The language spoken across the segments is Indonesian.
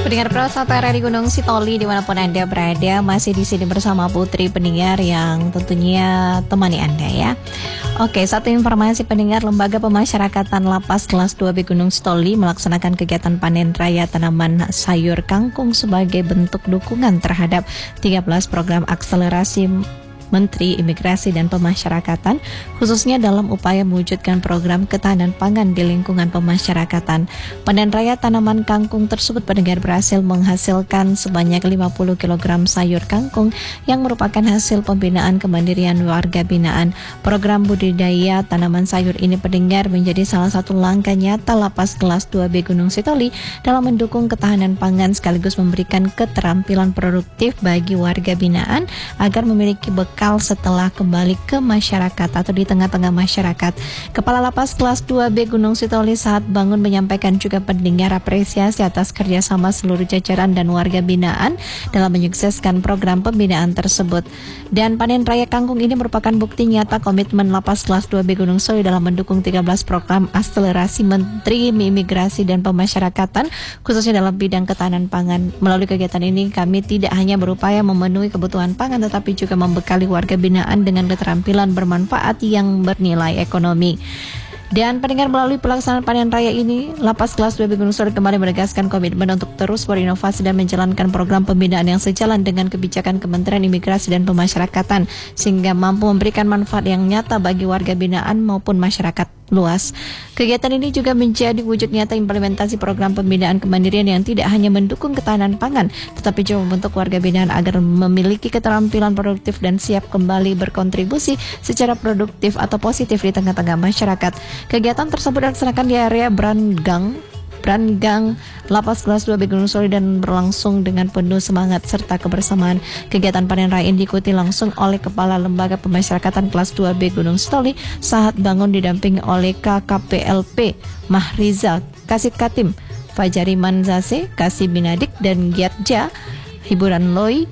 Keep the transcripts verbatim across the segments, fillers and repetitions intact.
Pendengar Pro Sapa R R I Gunung Sitoli dimanapun Anda berada, masih di sini bersama Putri pendengar yang tentunya temani Anda ya. Oke, satu informasi pendengar, Lembaga Pemasyarakatan Lapas Kelas dua B Gunung Sitoli melaksanakan kegiatan panen raya tanaman sayur kangkung sebagai bentuk dukungan terhadap tiga belas program akselerasi Menteri Imigrasi dan Pemasyarakatan, khususnya dalam upaya mewujudkan program ketahanan pangan di lingkungan pemasyarakatan. Panen raya tanaman kangkung tersebut pendengar berhasil menghasilkan sebanyak lima puluh kilogram sayur kangkung yang merupakan hasil pembinaan kemandirian warga binaan. Program budidaya tanaman sayur ini pendengar menjadi salah satu langkah nyata Lapas Kelas dua B Gunung Sitoli dalam mendukung ketahanan pangan sekaligus memberikan keterampilan produktif bagi warga binaan agar memiliki bekal setelah kembali ke masyarakat atau di tengah-tengah masyarakat. Kepala Lapas Kelas dua B Gunung Sitoli saat bangun menyampaikan juga pendengar apresiasi atas kerjasama seluruh jajaran dan warga binaan dalam menyukseskan program pembinaan tersebut. Dan panen raya kangkung ini merupakan bukti nyata komitmen Lapas Kelas dua B Gunung Sitoli dalam mendukung tiga belas program akselerasi Menteri Imigrasi dan Pemasyarakatan, khususnya dalam bidang ketahanan pangan. Melalui kegiatan ini kami tidak hanya berupaya memenuhi kebutuhan pangan tetapi juga membekali warga binaan dengan keterampilan bermanfaat yang bernilai ekonomi. Dan pendengar, melalui pelaksanaan panen raya ini, Lapas Kelas dua B Gunung Sitoli kembali menegaskan komitmen untuk terus berinovasi dan menjalankan program pembinaan yang sejalan dengan kebijakan Kementerian Imigrasi dan Pemasyarakatan sehingga mampu memberikan manfaat yang nyata bagi warga binaan maupun masyarakat luas. Kegiatan ini juga menjadi wujud nyata implementasi program pembinaan kemandirian yang tidak hanya mendukung ketahanan pangan, tetapi juga membentuk warga binaan agar memiliki keterampilan produktif dan siap kembali berkontribusi secara produktif atau positif di tengah-tengah masyarakat. Kegiatan tersebut dilaksanakan di area Brandgang, Brandgang Lapas Kelas dua B Gunung Sitoli dan berlangsung dengan penuh semangat serta kebersamaan. Kegiatan panen raya ini diikuti langsung oleh Kepala Lembaga Pemasyarakatan Kelas dua B Gunung Sitoli saat bangun didampingi oleh K K P L P Mahriza Kasih Katim, Fajari Manzase, Kasih Binadik dan Giatja Hiburan Loi,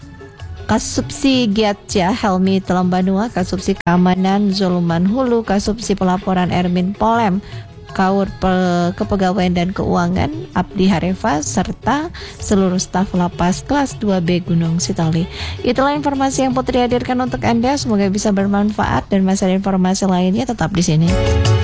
Kasubsi Giatja Helmi Telambanua, Kasubsi Keamanan Zuluman Hulu, Kasubsi Pelaporan Ermin Polem, Kaur Kepegawaian dan Keuangan Abdi Harefa, serta seluruh staf Lapas Kelas dua B Gunung Sitoli. Itulah informasi yang Putri hadirkan untuk Anda, semoga bisa bermanfaat dan masih ada informasi lainnya tetap di sini.